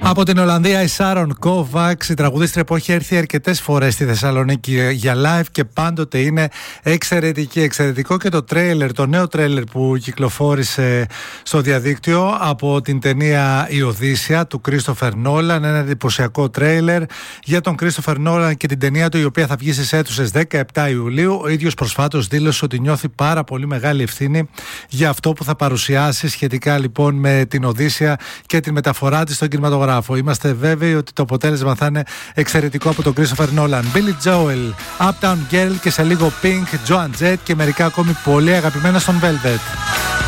Από την Ολλανδία η Sharon Kovacs, η τραγουδίστρια που έχει έρθει αρκετές φορές στη Θεσσαλονίκη για live και πάντοτε είναι εξαιρετική. Εξαιρετικό και το τρέιλερ, το νέο τρέιλερ που κυκλοφόρησε στο διαδίκτυο από την ταινία «Η Οδύσσεια» του Christopher Nolan. Ένα εντυπωσιακό τρέιλερ για τον Christopher Nolan και την ταινία του, η οποία θα βγει στις αίθουσες 17 Ιουλίου. Ο ίδιος προσφάτως δήλωσε ότι νιώθει πάρα πολύ μεγάλη ευθύνη για αυτό που θα παρουσιάσει σχετικά λοιπόν με την Οδύσσεια και την μεταφορά της στον κινηματογράφο. Είμαστε βέβαιοι ότι το αποτέλεσμα θα είναι εξαιρετικό από τον Christopher Nolan. Billy Joel, Uptown Girl και σε λίγο Pink, Joan Jett και μερικά ακόμη πολύ αγαπημένα στον Velvet.